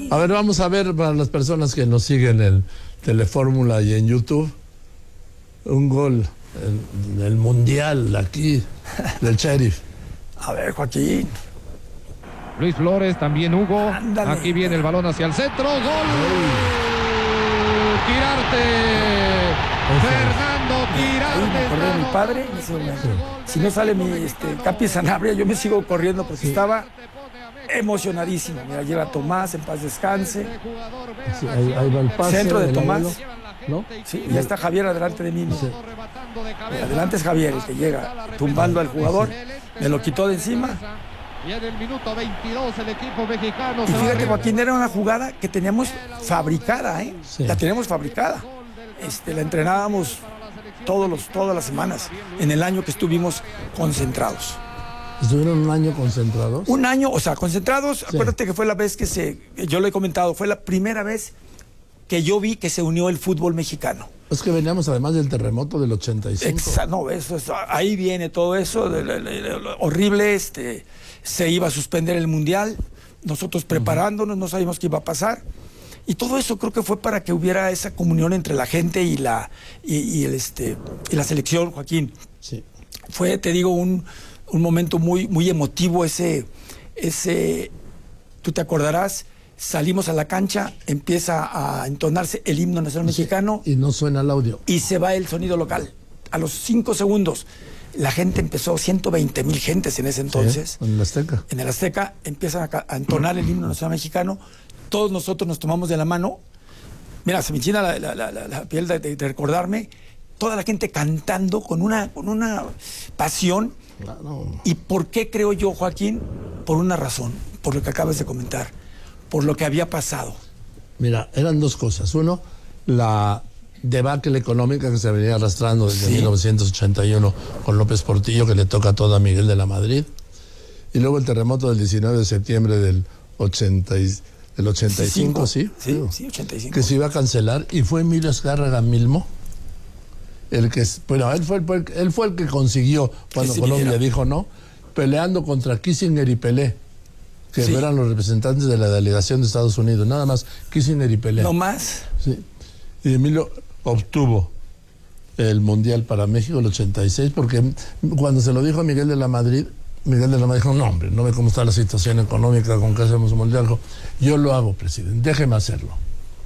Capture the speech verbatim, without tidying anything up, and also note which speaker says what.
Speaker 1: A ver, vamos a ver para las personas que nos siguen en Telefórmula y en YouTube, un gol en el Mundial aquí del Sheriff.
Speaker 2: A ver, Joaquín.
Speaker 3: Luis Flores, también Hugo.
Speaker 2: Ándale.
Speaker 3: Aquí viene el balón hacia el centro. ¡Gol! Quirarte. Fernando Quirarte.
Speaker 2: Ahí me acordé de mi padre. Me hizo una- Si no sale mi este, Capi Sanabria, yo me sigo corriendo porque sí. Estaba emocionadísimo. Mira, llega Tomás, en paz descanse.
Speaker 1: Sí, ahí, ahí va el pase.
Speaker 2: Centro de
Speaker 1: del
Speaker 2: Tomás.
Speaker 1: abuelo, ¿no?
Speaker 2: Sí, ya está Javier adelante de mí. Sí. Adelante es Javier, el que llega tumbando al jugador. Me lo quitó de encima.
Speaker 3: Y en el minuto veintidós el equipo mexicano.
Speaker 2: Y fíjate, Joaquín, era una jugada que teníamos fabricada, ¿eh?
Speaker 1: Sí.
Speaker 2: La tenemos fabricada. Este, la entrenábamos todos los, todas las semanas, en el año que estuvimos concentrados.
Speaker 1: ¿Estuvieron un año concentrados?
Speaker 2: Un año, o sea, concentrados,
Speaker 1: Sí.
Speaker 2: acuérdate que fue la vez que se, yo lo he comentado, fue la primera vez que yo vi que se unió el fútbol mexicano.
Speaker 1: Es que veníamos además del terremoto del ochenta y cinco.
Speaker 2: Exa- no, eso, eso, ahí viene todo eso, de, de, de, de, horrible, este, se iba a suspender el Mundial, nosotros preparándonos, no sabíamos qué iba a pasar, y todo eso creo que fue para que hubiera esa comunión entre la gente y la, y, y el, este, y la selección, Joaquín.
Speaker 1: Sí.
Speaker 2: Fue, te digo, un, un momento muy, muy emotivo ese, ese, tú te acordarás, salimos a la cancha, empieza a entonarse el himno nacional mexicano.
Speaker 1: Y no suena el audio.
Speaker 2: Y se va el sonido local. A los cinco segundos, la gente empezó, ciento veinte mil gentes en ese entonces.
Speaker 1: Sí, en el Azteca.
Speaker 2: En el Azteca empiezan a, a entonar el himno nacional mexicano. Todos nosotros nos tomamos de la mano. Mira, se me enchina la, la, la, la, la piel de, de, de recordarme. Toda la gente cantando con una, con una pasión.
Speaker 1: Claro.
Speaker 2: ¿Y por qué creo yo, Joaquín? Por una razón, por lo que acabas de comentar, por lo que había pasado.
Speaker 1: Mira, eran dos cosas. Uno, la debacle económica que se venía arrastrando desde
Speaker 2: Sí.
Speaker 1: mil novecientos ochenta y uno con López Portillo, que le toca todo a Miguel de la Madrid. Y luego el terremoto del diecinueve de septiembre del, ochenta y, del ochenta y cinco, ¿sí?
Speaker 2: Sí, sí, ochenta y cinco.
Speaker 1: Que se iba a cancelar. Y fue Emilio Azcárraga Milmo el que, bueno, él fue el, él fue el que consiguió, cuando
Speaker 2: Que sí
Speaker 1: Colombia
Speaker 2: viniera.
Speaker 1: dijo no, peleando contra Kissinger y Pelé, que
Speaker 2: Sí.
Speaker 1: eran los representantes de la delegación de Estados Unidos, nada más Kissinger y Pelé.
Speaker 2: No más.
Speaker 1: Sí. Y Emilio obtuvo el Mundial para México el ochenta y seis, porque cuando se lo dijo a Miguel de la Madrid, Miguel de la Madrid dijo, no hombre, no ve cómo está la situación económica, con que hacemos un Mundial. Dijo, yo lo hago, presidente, déjeme hacerlo.